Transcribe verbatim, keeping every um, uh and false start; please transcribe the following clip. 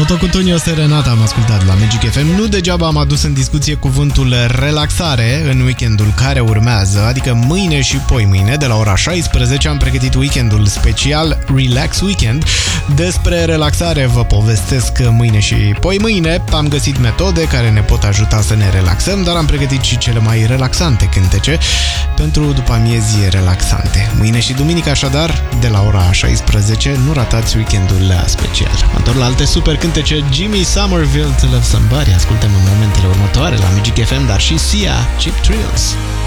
Toto Cutugno, Serenata am ascultat la Magic F M. Nu degeaba am adus în discuție cuvântul relaxare în weekendul care urmează, adică mâine și poimâine, de la ora șaisprezece, am pregătit weekendul special Relax Weekend. Despre relaxare vă povestesc mâine și poimâine. Am găsit metode care ne pot ajuta să ne relaxăm, dar am pregătit și cele mai relaxante cântece pentru după amiezi relaxante. Mâine și duminică, așadar, de la ora șaisprezece, nu ratați weekendul special. Mă întorc la alte super cântece. Jimmy Somerville, To Love Somebody. Ascultăm în momentele următoare la Magic F M, dar și Sia, Cheap Thrills.